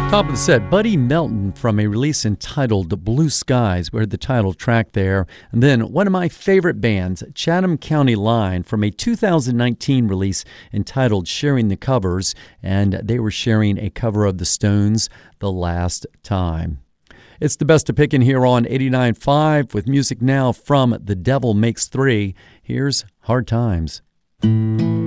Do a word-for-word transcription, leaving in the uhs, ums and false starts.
Top of the set, Buddy Melton from a release entitled Blue Skies. We heard the title track there. And then one of my favorite bands, Chatham County Line, from a two thousand nineteen release entitled Sharing the Covers. And they were sharing a cover of the Stones, The Last Time. It's the best of picking here on eighty-nine point five with music now from The Devil Makes Three. Here's Hard Times.